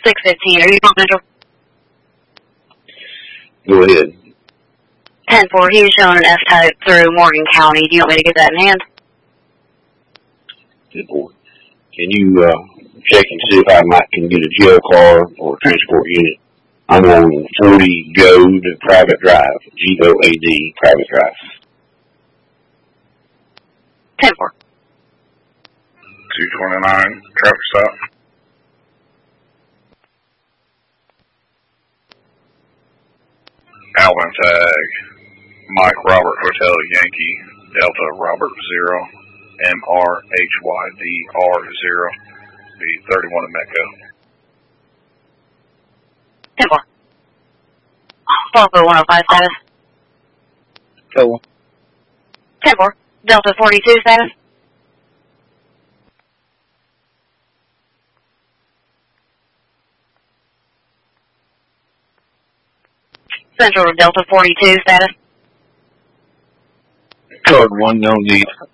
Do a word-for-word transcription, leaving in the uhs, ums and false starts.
six fifteen. Are you on Central? Go ahead. ten four. He is showing an F-type through Morgan County. Do you want me to get that in hand? ten four. Can you uh, check and see if I might can get a jail car or a transport unit? I'm on forty Goad Private Drive. G O A D Private Drive. ten four. two twenty-nine. Traffic stop. Alvin tag, Mike Robert Hotel Yankee, Delta Robert zero, M R H Y D R zero, be thirty-one in Metco. ten four. Bravo one oh five status. Go. ten four. Delta forty-two status. Central Delta forty-two status. Code one, no need.